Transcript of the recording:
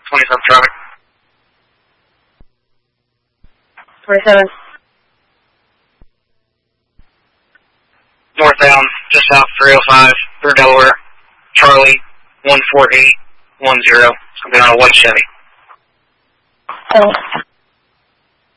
27 traffic. 27. Northbound, just south 305 through Delaware. Charlie 14810. It's going to be on a white Chevy. Oh.